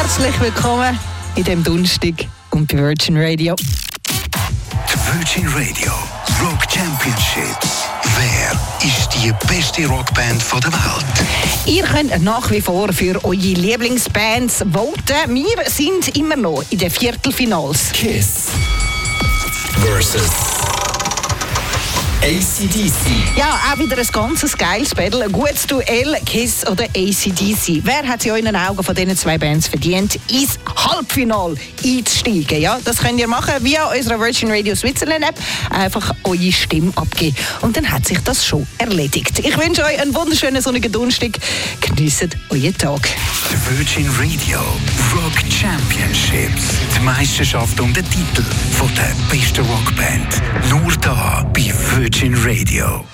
Herzlich willkommen in dem Donnerstag und bei Virgin Radio. Die Virgin Radio Rock Championship. Wer ist die beste Rockband der Welt? Ihr könnt nach wie vor für eure Lieblingsbands voten. Wir sind immer noch in den Viertelfinals. Kiss versus AC/DC. Ja, auch wieder ein ganzes geiles Battle. Ein gutes Duell, Kiss oder AC/DC. Wer hat es in euren Augen von diesen zwei Bands verdient, ins Halbfinale einzusteigen? Ja, das könnt ihr machen via unserer Virgin Radio Switzerland App. Einfach eure Stimme abgeben. Und dann hat sich das schon erledigt. Ich wünsche euch einen wunderschönen sonnigen Donnerstag. Genießt euren Tag. Die Virgin Radio Rock Championships. Die Meisterschaft um den Titel von der besten Rockband. Nur da bei Virgin Radio.